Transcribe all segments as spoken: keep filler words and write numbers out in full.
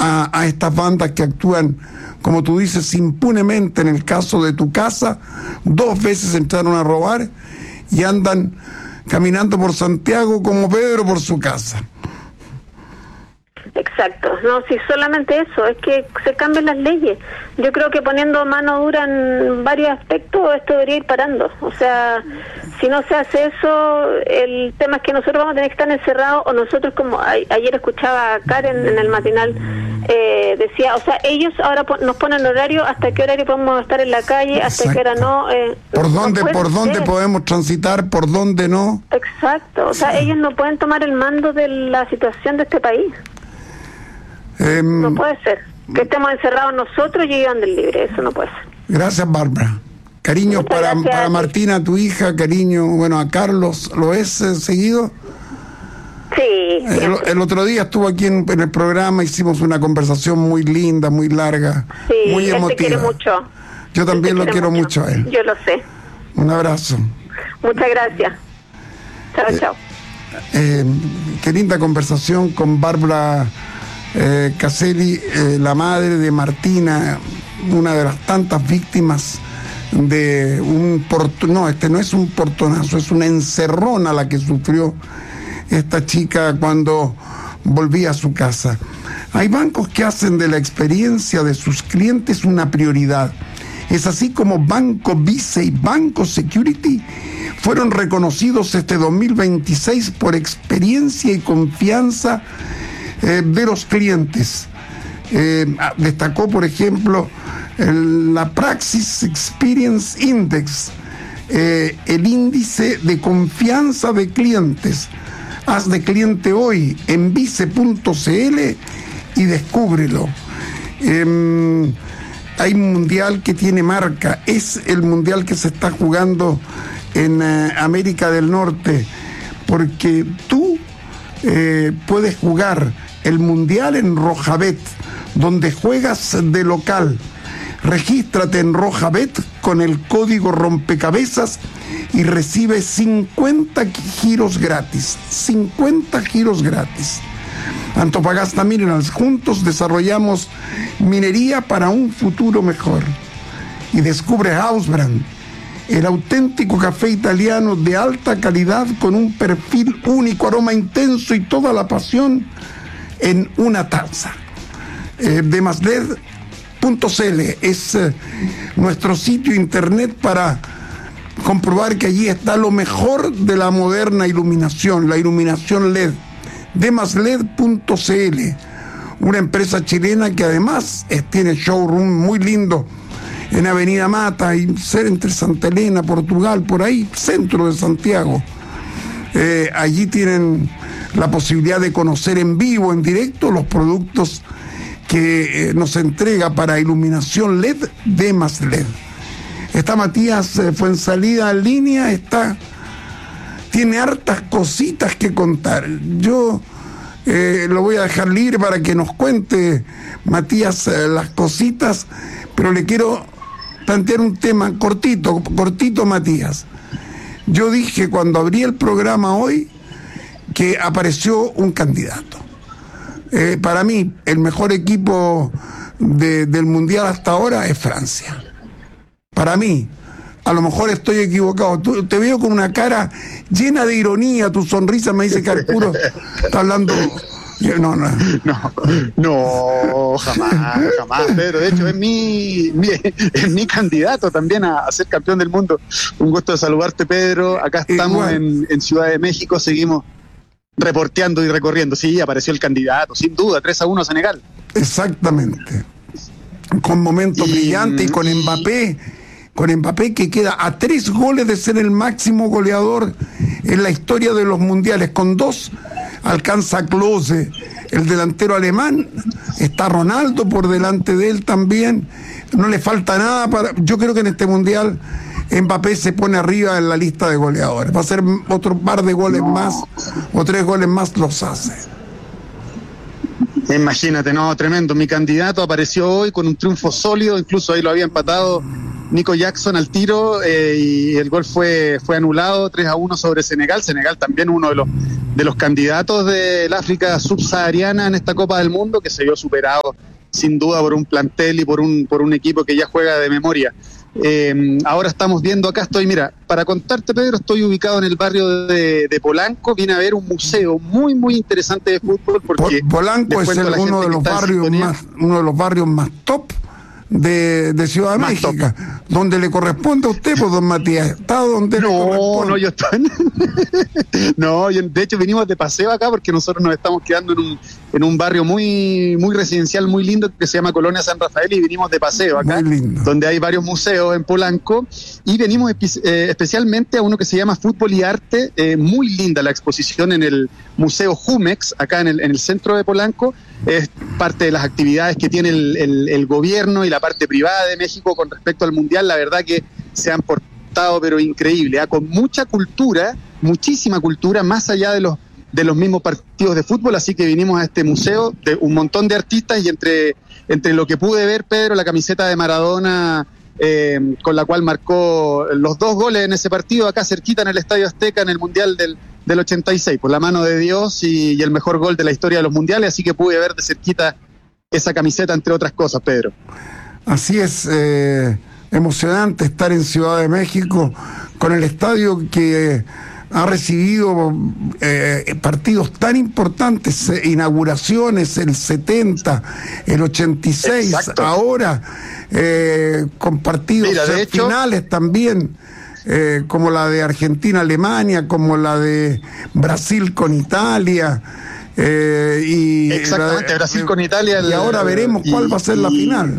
a, a estas bandas que actúan, como tú dices, impunemente. En el caso de tu casa, dos veces entraron a robar y andan caminando por Santiago como Pedro por su casa. Exacto, no, si solamente eso, es que se cambien las leyes. Yo creo que poniendo mano dura en varios aspectos esto debería ir parando. O sea, si no se hace eso, el tema es que nosotros vamos a tener que estar encerrados, o nosotros, como a, ayer escuchaba a Karen en el matinal, eh, decía, o sea, ellos ahora po- nos ponen horario, hasta qué horario podemos estar en la calle, hasta Exacto. qué hora no. Eh, ¿Por no dónde, puede por dónde ser. podemos transitar, por dónde no? Exacto, o sea, ellos no pueden tomar el mando de la situación de este país. Eh, No puede ser que estemos encerrados nosotros y ellos anden libres, eso no puede ser. Gracias, Bárbara. Cariños Muchas para, gracias. para Martina, tu hija, cariño, bueno, a Carlos, ¿lo es eh, seguido? Sí, El, el otro día estuvo aquí en, en el programa, hicimos una conversación muy linda, muy larga, sí, muy él emotiva. te quiere mucho. Yo también Él te lo quiere quiero mucho. a él. Yo lo sé. Un abrazo. Muchas gracias. Chao, Eh, chao. Eh, qué linda conversación con Bárbara eh, Caselli, eh, la madre de Martina, una de las tantas víctimas de un portonazo. No, este no es un portonazo, es una encerrona la que sufrió esta chica cuando volvía a su casa. Hay bancos que hacen de la experiencia de sus clientes una prioridad. Es así como Banco Vice y Banco Security fueron reconocidos este dos mil veintiséis por experiencia y confianza eh, de los clientes. Eh, destacó, por ejemplo, el, la Praxis Experience Index, eh, el índice de confianza de clientes. Haz de cliente hoy en vice punto c l y descúbrelo. Eh, hay un mundial que tiene marca, es el mundial que se está jugando en eh, América del Norte, porque tú eh, puedes jugar el mundial en Rojabet, donde juegas de local. Regístrate en Rojabet con el código rompecabezas y recibe cincuenta giros gratis. cincuenta giros gratis. Antofagasta Minerals, juntos desarrollamos minería para un futuro mejor. Y descubre Hausbrand, el auténtico café italiano de alta calidad con un perfil único, aroma intenso y toda la pasión en una taza. Eh, Demasled punto c l es eh, nuestro sitio internet para comprobar que allí está lo mejor de la moderna iluminación, la iluminación L E D. Demasled punto c l, una empresa chilena que además eh, tiene showroom muy lindo en Avenida Mata y ser entre Santa Elena, Portugal, por ahí, centro de Santiago. Eh, allí tienen la posibilidad de conocer en vivo, en directo, los productos que eh, nos entrega para iluminación L E D Demasled. Está Matías eh, Fuensalida en línea, está, tiene hartas cositas que contar. Yo eh, lo voy a dejar libre para que nos cuente, Matías, eh, las cositas, pero le quiero plantear un tema cortito, cortito, Matías. Yo dije cuando abrí el programa hoy que apareció un candidato. Eh, para mí, el mejor equipo de, del Mundial hasta ahora es Francia. Para mí, a lo mejor estoy equivocado. Tú, te veo con una cara llena de ironía, tu sonrisa me dice que Arturo está hablando... No, no. No, no, jamás, jamás, Pedro. De hecho, es mi, mi, es mi candidato también a, a ser campeón del mundo. Un gusto de saludarte, Pedro. Acá estamos en, en Ciudad de México, seguimos reporteando y recorriendo. Sí, apareció el candidato, sin duda, tres a uno a Senegal. Exactamente. Con momentos y... brillantes y con Mbappé, con Mbappé que queda a tres goles de ser el máximo goleador en la historia de los mundiales. Con dos alcanza a Klose, el delantero alemán. Está Ronaldo por delante de él también. No le falta nada para... Yo creo que en este mundial Mbappé se pone arriba en la lista de goleadores. Va a hacer otro par de goles no. más, o tres goles más los hace. Imagínate, no, tremendo. Mi candidato apareció hoy con un triunfo sólido, incluso ahí lo había empatado Nico Jackson al tiro eh, y el gol fue fue anulado tres a uno sobre Senegal. Senegal también uno de los de los candidatos del África subsahariana en esta Copa del Mundo, que se vio superado sin duda por un plantel y por un por un equipo que ya juega de memoria. Eh, ahora estamos viendo, acá estoy, mira, para contarte, Pedro, estoy ubicado en el barrio de, de Polanco. Vine a ver un museo muy muy interesante de fútbol porque Polanco es el, uno de los barrios más uno de los barrios más top de, de Ciudad de más México, top. Donde le corresponde a usted, pues, don Matías, está donde no, le corresponde. No, yo estoy no, yo, de hecho vinimos de paseo acá porque nosotros nos estamos quedando en un en un barrio muy muy residencial, muy lindo, que se llama Colonia San Rafael, y vinimos de paseo acá, donde hay varios museos en Polanco, y venimos espe- eh, especialmente a uno que se llama Fútbol y Arte, eh, muy linda la exposición en el Museo Jumex, acá en el, en el centro de Polanco. Es parte de las actividades que tiene el, el, el gobierno y la parte privada de México con respecto al Mundial. La verdad que se han portado pero increíble, ¿eh? Con mucha cultura, muchísima cultura, más allá de los de los mismos partidos de fútbol, así que vinimos a este museo de un montón de artistas, y entre, entre lo que pude ver, Pedro, la camiseta de Maradona, eh, con la cual marcó los dos goles en ese partido, acá cerquita en el Estadio Azteca, en el Mundial del, del ochenta y seis, por la mano de Dios, y, y el mejor gol de la historia de los mundiales, así que pude ver de cerquita esa camiseta, entre otras cosas, Pedro. Así es, eh, emocionante estar en Ciudad de México, con el estadio que ha recibido eh, partidos tan importantes, eh, inauguraciones, el setenta, el ochenta y seis, exacto. Ahora eh, con partidos Mira, de hecho, finales también, eh, como la de Argentina-Alemania, como la de Brasil con Italia. Eh, y Exactamente, la, Brasil con Italia. Y el, ahora veremos cuál y, va a ser y, la final.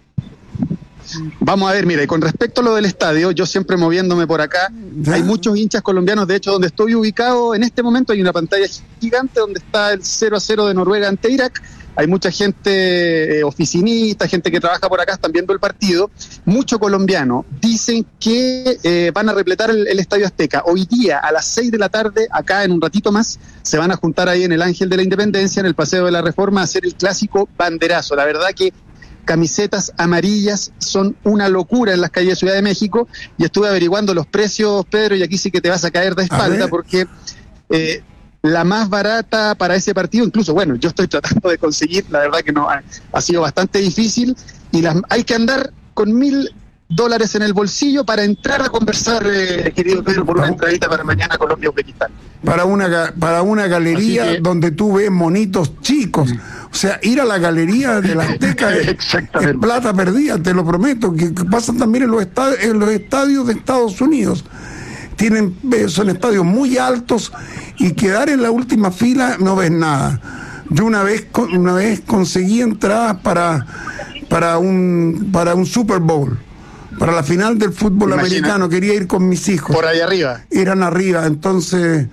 Vamos a ver, mira, y con respecto a lo del estadio, yo siempre moviéndome por acá, ¿ya? Hay muchos hinchas colombianos. De hecho, donde estoy ubicado en este momento hay una pantalla gigante donde está el cero a cero de Noruega ante Irak. Hay mucha gente eh, oficinista, gente que trabaja por acá, están viendo el partido. Mucho colombiano. Dicen que eh, van a repletar el, el Estadio Azteca. Hoy día, a las seis de la tarde, acá en un ratito más, se van a juntar ahí en el Ángel de la Independencia, en el Paseo de la Reforma, a hacer el clásico banderazo. La verdad que camisetas amarillas son una locura en las calles de Ciudad de México, y estuve averiguando los precios, Pedro, y aquí sí que te vas a caer de espalda, porque eh, la más barata para ese partido, incluso, bueno, yo estoy tratando de conseguir, la verdad que no, ha, ha sido bastante difícil, y las, hay que andar con mil dólares en el bolsillo para entrar a conversar, eh, querido Pedro, por una entradita para mañana Colombia-Uzbekistán. Para una, para una galería que, donde tú ves monitos chicos. O sea, ir a la galería de la Azteca es, es plata perdida, te lo prometo, que pasan también en los estadios, en los estadios de Estados Unidos. Tienen, son estadios muy altos, y quedar en la última fila no ves nada. Yo una vez una vez conseguí entradas para, para un para un Super Bowl, para la final del fútbol Imagina, americano. Quería ir con mis hijos. Por ahí arriba. Eran arriba, entonces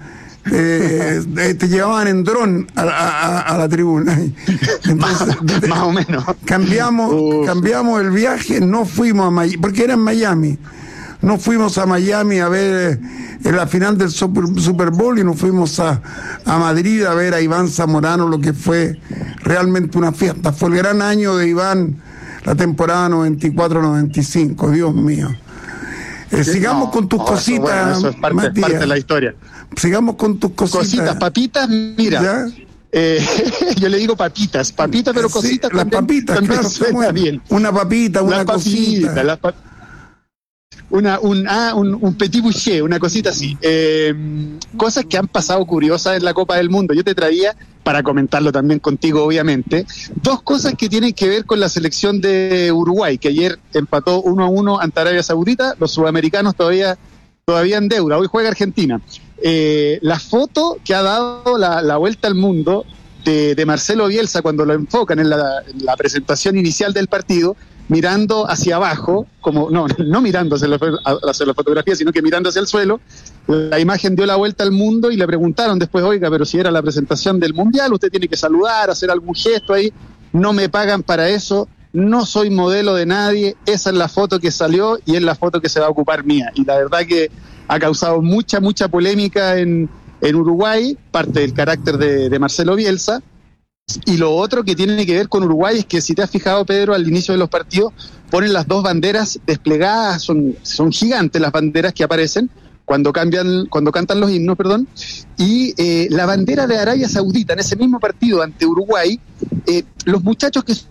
eh, eh, te llevaban en dron a, a, a la tribuna. Entonces, más, más o menos. Cambiamos, Uf. cambiamos el viaje, no fuimos a Miami, porque era en Miami. No fuimos a Miami a ver eh, la final del Super, Super Bowl, y nos fuimos a, a Madrid a ver a Iván Zamorano, lo que fue realmente una fiesta. Fue el gran año de Iván, la temporada noventa y cuatro noventa y cinco, Dios mío. Eh, sigamos no, con tus no, cositas, eso, bueno, eso es parte, Matías. parte de la historia. Sigamos con tus cositas. Cositas, papitas, mira. Eh, yo le digo papitas, papitas, pero cositas sí, las también, papitas, también claro, suena bien. Una papita, una las cosita. Papitas, las pa una, un, ah, un, un petit boucher, una cosita así. Eh, cosas que han pasado curiosas en la Copa del Mundo. Yo te traía, para comentarlo también contigo, obviamente, dos cosas que tienen que ver con la selección de Uruguay, que ayer empató uno a uno ante Arabia Saudita. Los sudamericanos todavía, todavía en deuda. Hoy juega Argentina. Eh, la foto que ha dado la, la vuelta al mundo de, de Marcelo Bielsa cuando lo enfocan en la, en la presentación inicial del partido, mirando hacia abajo, como no, no mirando hacia la, hacia la fotografía, sino que mirando hacia el suelo. La imagen dio la vuelta al mundo y le preguntaron después, oiga, pero si era la presentación del Mundial, usted tiene que saludar, hacer algún gesto ahí. No me pagan para eso, no soy modelo de nadie, esa es la foto que salió y es la foto que se va a ocupar mía. Y la verdad que ha causado mucha, mucha polémica en, en Uruguay, parte del carácter de, de Marcelo Bielsa. Y lo otro que tiene que ver con Uruguay es que, si te has fijado, Pedro, al inicio de los partidos ponen las dos banderas desplegadas, son, son gigantes las banderas que aparecen cuando cambian, cuando cantan los himnos, perdón, y eh, la bandera de Arabia Saudita en ese mismo partido ante Uruguay, eh, los muchachos que